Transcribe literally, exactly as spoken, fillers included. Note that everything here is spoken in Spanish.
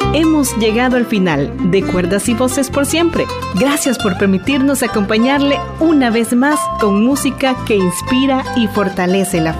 Hemos llegado al final de Cuerdas y Voces por siempre. Gracias por permitirnos acompañarle una vez más con música que inspira y fortalece la fe.